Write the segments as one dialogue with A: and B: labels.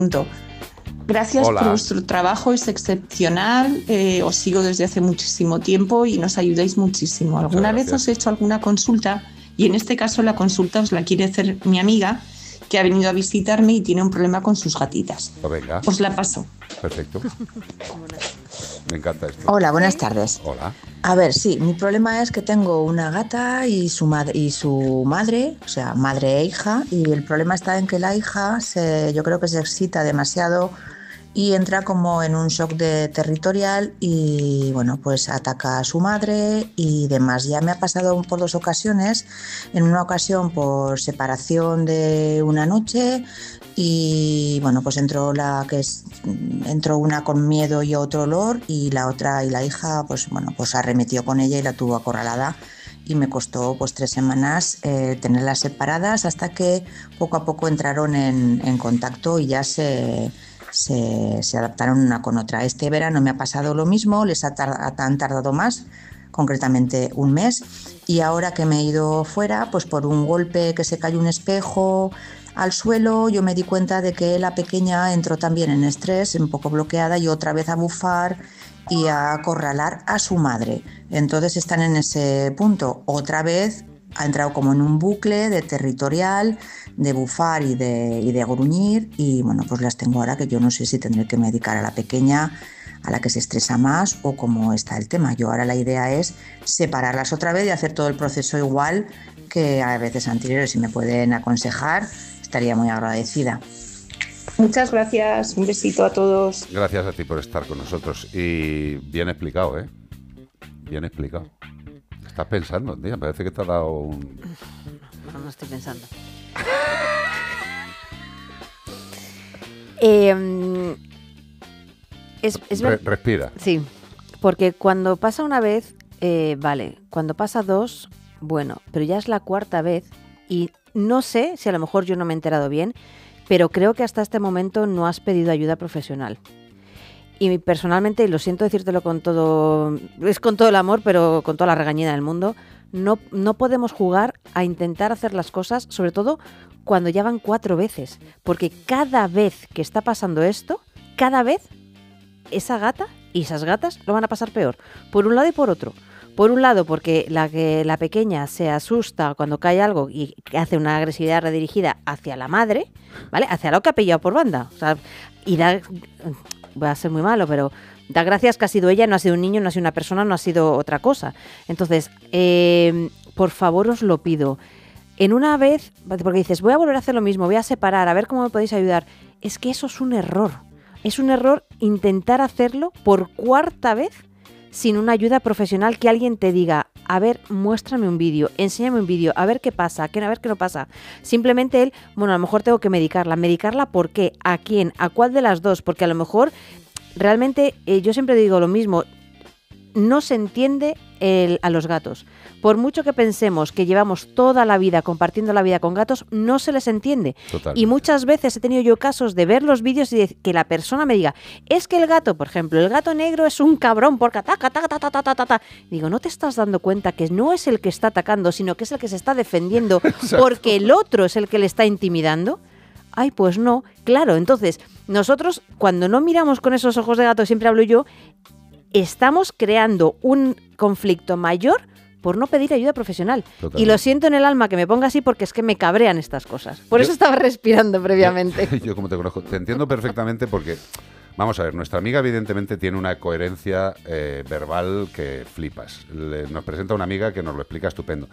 A: Gracias
B: Hola.
A: por vuestro trabajo, es excepcional, os sigo desde hace muchísimo tiempo y nos ayudáis muchísimo. Alguna vez os he hecho alguna consulta y en este caso la consulta os la quiere hacer mi amiga que ha venido a visitarme y tiene un problema con sus gatitas.
B: Pues venga,
A: Os la paso.
B: perfecto. Me encanta esto.
C: Hola, buenas tardes.
B: Hola.
C: A ver, sí, mi problema es que tengo una gata y su madre, o sea, madre e hija, y el problema está en que la hija yo creo que se excita demasiado y entra como en un shock territorial y bueno, pues ataca a su madre y demás. Ya me ha pasado por 2 ocasiones, en una ocasión por separación de una noche y bueno, pues entró una con miedo y otro olor y la otra y la hija pues bueno, pues arremetió con ella y la tuvo acorralada. Y me costó pues 3 semanas tenerlas separadas hasta que poco a poco entraron en contacto y ya se adaptaron una con otra. Este verano me ha pasado lo mismo, han tardado más, concretamente 1 mes, y ahora que me he ido fuera, pues por un golpe que se cayó un espejo al suelo, yo me di cuenta de que la pequeña entró también en estrés, un poco bloqueada y otra vez a bufar y a acorralar a su madre. Entonces están en ese punto. Otra vez ha entrado como en un bucle de territorial, de bufar y de gruñir y bueno, pues las tengo ahora que yo no sé si tendré que medicar a la pequeña, a la que se estresa más o cómo está el tema. Yo ahora la idea es separarlas otra vez y hacer todo el proceso igual que a veces anteriores. Si me pueden aconsejar, estaría muy agradecida.
A: Muchas gracias, un besito a todos.
B: Gracias a ti por estar con nosotros. Y bien explicado, ¿eh? Bien explicado. Estás pensando, tía, parece que te ha dado un...
D: No estoy pensando.
B: Respira.
D: Sí, porque cuando pasa una vez, vale, cuando pasa 2, bueno, pero ya es la 4ª vez y no sé si a lo mejor yo no me he enterado bien, pero creo que hasta este momento no has pedido ayuda profesional. Y personalmente, y lo siento decírtelo con todo el amor, pero con toda la regañina del mundo, no podemos jugar a intentar hacer las cosas, sobre todo cuando ya van 4 veces. Porque cada vez que está pasando esto, cada vez esa gata y esas gatas lo van a pasar peor. Por un lado y por otro. Por un lado, porque la pequeña se asusta cuando cae algo y hace una agresividad redirigida hacia la madre, ¿vale? Hacia lo que ha pillado por banda. O sea, y va a ser muy malo, pero da gracias que ha sido ella, no ha sido un niño, no ha sido una persona, no ha sido otra cosa. Entonces, por favor os lo pido. En una vez, porque dices, voy a volver a hacer lo mismo, voy a separar, a ver cómo me podéis ayudar. Es que eso es un error. Es un error intentar hacerlo por 4ª vez sin una ayuda profesional, que alguien te diga, a ver, muéstrame un vídeo, enséñame un vídeo, a ver qué pasa, a ver qué no pasa. Simplemente bueno, a lo mejor tengo que medicarla. ¿Medicarla por qué? ¿A quién? ¿A cuál de las dos? Porque a lo mejor, realmente, yo siempre digo lo mismo, no se entiende a los gatos. Por mucho que pensemos que llevamos toda la vida compartiendo la vida con gatos, no se les entiende.
B: Totalmente.
D: Y muchas veces he tenido yo casos de ver los vídeos y de que la persona me diga, es que el gato, por ejemplo, el gato negro es un cabrón porque ataca, ta. Digo, ¿no te estás dando cuenta que no es el que está atacando, sino que es el que se está defendiendo porque el otro es el que le está intimidando? Ay, pues no. Claro, entonces, nosotros cuando no miramos con esos ojos de gato, siempre hablo yo, estamos creando un conflicto mayor por no pedir ayuda profesional. Totalmente. Y lo siento en el alma que me ponga así porque es que me cabrean estas cosas. Por eso estaba respirando previamente.
B: Yo como te conozco, te entiendo perfectamente porque, vamos a ver, nuestra amiga evidentemente tiene una coherencia verbal que flipas. Nos presenta una amiga que nos lo explica estupendo.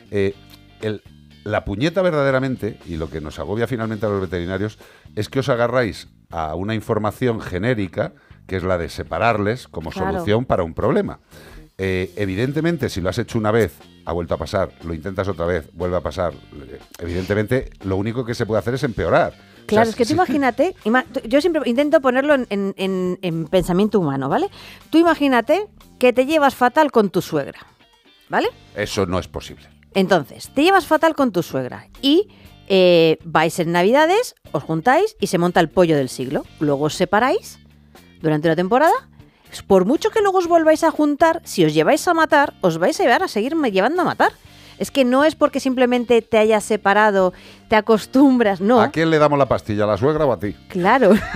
B: La puñeta verdaderamente, y lo que nos agobia finalmente a los veterinarios, es que os agarráis a una información genérica que es la de separarles como solución para un problema. Evidentemente, si lo has hecho una vez, ha vuelto a pasar, lo intentas otra vez, vuelve a pasar, evidentemente lo único que se puede hacer es empeorar.
D: Claro, o sea, es que tú imagínate, yo siempre intento ponerlo en pensamiento humano, ¿vale? Tú imagínate que te llevas fatal con tu suegra, ¿vale?
B: Eso no es posible.
D: Entonces, te llevas fatal con tu suegra y vais en Navidades, os juntáis y se monta el pollo del siglo. Luego os separáis durante una temporada. Por mucho que luego os volváis a juntar, si os lleváis a matar, os vais a llevar a seguir llevando a matar. Es que no es porque simplemente te hayas separado, te acostumbras, no.
B: ¿A quién le damos la pastilla, a la suegra o a ti?
D: Claro.